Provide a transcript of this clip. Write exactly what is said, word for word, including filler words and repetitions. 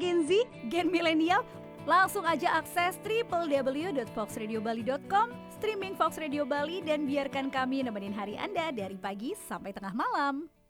Gen Z, Gen Milenial, langsung aja akses w w w dot fox radio bali dot com, streaming Fox Radio Bali, dan biarkan kami nemenin hari Anda dari pagi sampai tengah malam.